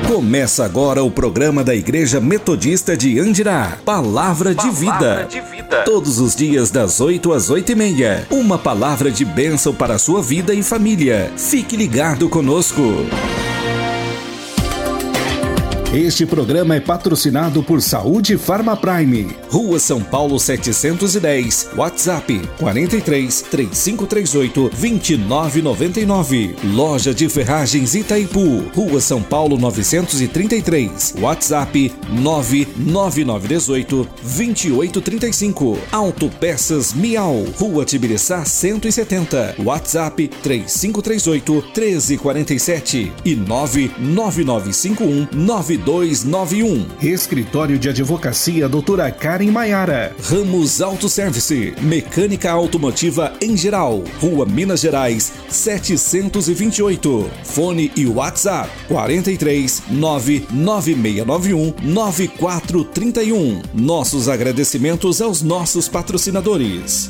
Começa agora o programa da Igreja Metodista de Andirá, Palavra de Vida. Todos os dias das 8 às 8h30. Uma palavra de bênção para a sua vida e família. Fique ligado conosco. Este programa é patrocinado por Saúde Farma Prime, Rua São Paulo 710, WhatsApp 43 3538 2999. Loja de Ferragens Itaipu, Rua São Paulo 933, WhatsApp 99918 2835. Autopeças Miau, Rua Tibiriçá 170, WhatsApp 3538 1347 e 99951 9291. Escritório de Advocacia Doutora Karen Maiara. Ramos Autoservice, mecânica automotiva em geral. Rua Minas Gerais 728. Fone e WhatsApp 43 99691 9431. Nossos agradecimentos aos nossos patrocinadores.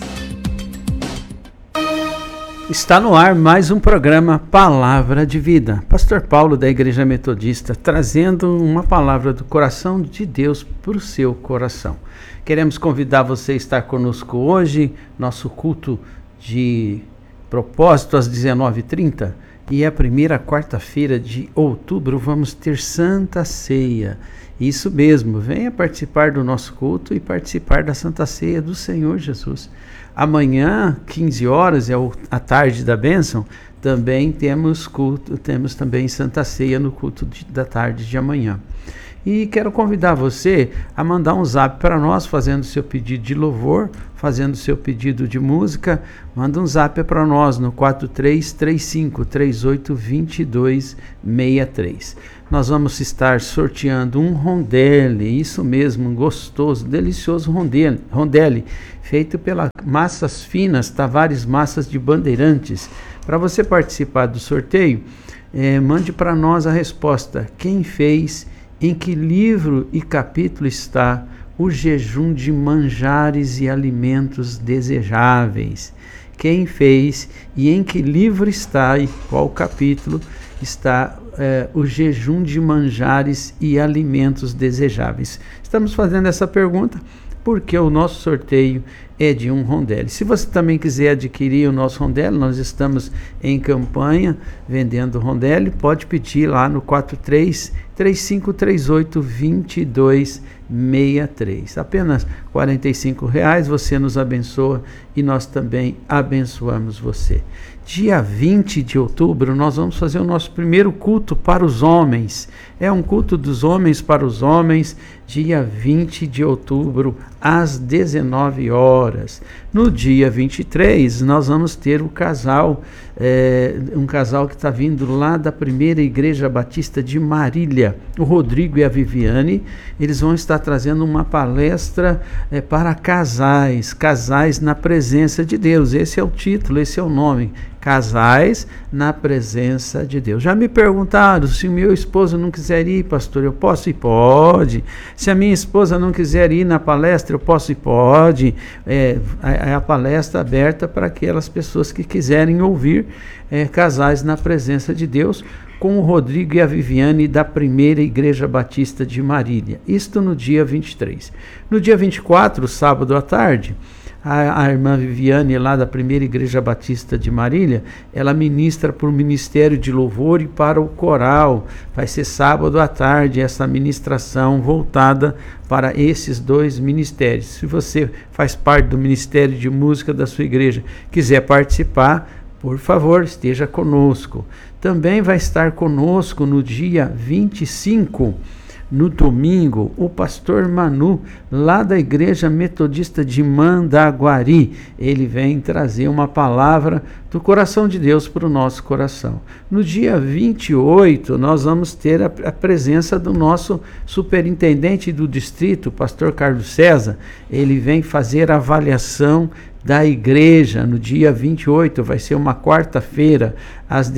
Está no ar mais um programa Palavra de Vida. Pastor Paulo da Igreja Metodista trazendo uma palavra do coração de Deus para o seu coração. Queremos convidar você a estar conosco hoje, nosso culto de propósito às 19h30 e a primeira quarta-feira de outubro vamos ter Santa Ceia. Isso mesmo, venha participar do nosso culto e participar da Santa Ceia do Senhor Jesus. Amanhã, 15 horas, é a tarde da bênção, também temos culto, temos também Santa Ceia no culto da tarde de amanhã. E quero convidar você a mandar um zap para nós, fazendo seu pedido de louvor, fazendo seu pedido de música. Manda um zap para nós no 4335382263. Nós vamos estar sorteando um rondelli, isso mesmo, um gostoso, delicioso rondelli, feito pelas Massas Finas, Tavares Massas de Bandeirantes. Para você participar do sorteio, mande para nós a resposta. Quem fez, em que livro e capítulo está o jejum de manjares e alimentos desejáveis? Quem fez e em que livro está e qual capítulo está o jejum de manjares e alimentos desejáveis? Estamos fazendo essa pergunta porque o nosso sorteio é de um rondelli. Se você também quiser adquirir o nosso rondelli, nós estamos em campanha vendendo rondelli, pode pedir lá no 4335382263. Apenas R$45, você nos abençoa e nós também abençoamos você. Dia 20 de outubro, nós vamos fazer o nosso primeiro culto para os homens. É um culto dos homens para os homens, dia 20 de outubro, às 19 horas. No dia 23, nós vamos ter o casal, um casal que está vindo lá da primeira Igreja Batista de Marília, o Rodrigo e a Viviane. Eles vão estar trazendo uma palestra para casais na presença de Deus. Esse é o título, esse é o nome. Casais na presença de Deus. Já me perguntaram, se o meu esposo não quiser ir, pastor, eu posso ir? Pode. Se a minha esposa não quiser ir na palestra, eu posso ir? Pode. É a palestra aberta para aquelas pessoas que quiserem ouvir casais na presença de Deus, com o Rodrigo e a Viviane da primeira Igreja Batista de Marília. Isto no dia 23. No dia 24, sábado à tarde, a irmã Viviane, lá da primeira Igreja Batista de Marília, ela ministra para o Ministério de Louvor e para o coral. Vai ser sábado à tarde essa ministração voltada para esses dois ministérios. Se você faz parte do Ministério de Música da sua igreja, quiser participar, por favor, esteja conosco. Também vai estar conosco no dia 25, no domingo, o pastor Manu, lá da Igreja Metodista de Mandaguari. Ele vem trazer uma palavra do coração de Deus para o nosso coração. No dia 28, nós vamos ter a presença do nosso superintendente do distrito, pastor Carlos César. Ele vem fazer a avaliação da igreja no dia 28, vai ser uma quarta-feira, às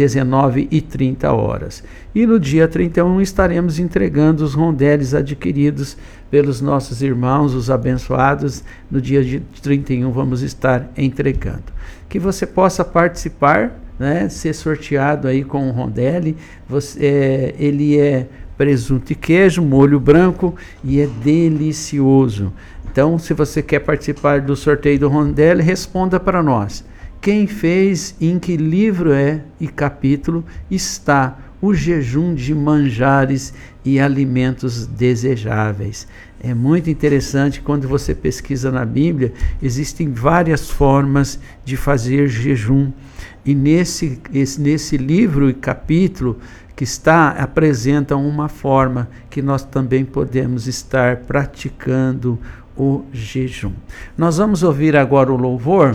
19h30. E no dia 31 estaremos entregando os rondellis adquiridos pelos nossos irmãos, os abençoados. No dia de 31 vamos estar entregando. Que você possa participar né, ser sorteado aí com um rondelli. Ele é presunto e queijo, molho branco, e é delicioso. Então, se você quer participar do sorteio do rondelli, responda para nós. Quem fez, em que livro e capítulo está o jejum de manjares e alimentos desejáveis? É muito interessante, quando você pesquisa na Bíblia, existem várias formas de fazer jejum. E nesse livro e capítulo que apresenta uma forma que nós também podemos estar praticando o jejum. Nós vamos ouvir agora o louvor,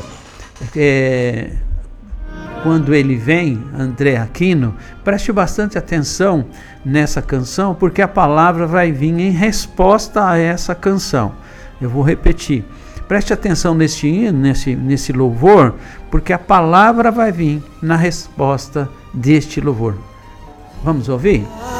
Quando Ele Vem, André Aquino. Preste bastante atenção nessa canção, porque a palavra vai vir em resposta a essa canção. Eu vou repetir. Preste atenção nesse hino, nesse louvor, porque a palavra vai vir na resposta deste louvor. Vamos ouvir?